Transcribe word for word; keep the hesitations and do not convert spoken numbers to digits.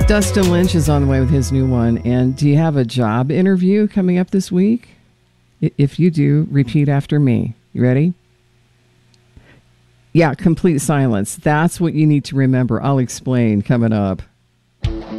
Dustin Lynch is on the way with his new one. And do you have a job interview coming up this week? If you do, repeat after me. You ready? Yeah, complete silence. That's what you need to remember. I'll explain coming up.